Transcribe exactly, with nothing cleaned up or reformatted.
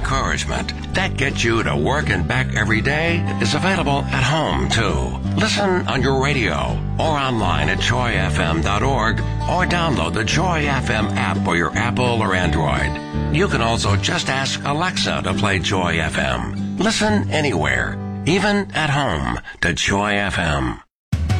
encouragement that gets you to work and back every day is available at home, too. Listen on your radio or online at joy f m dot org or download the Joy F M app for your Apple or Android. You can also just ask Alexa to play Joy F M. Listen anywhere, even at home, to Joy F M.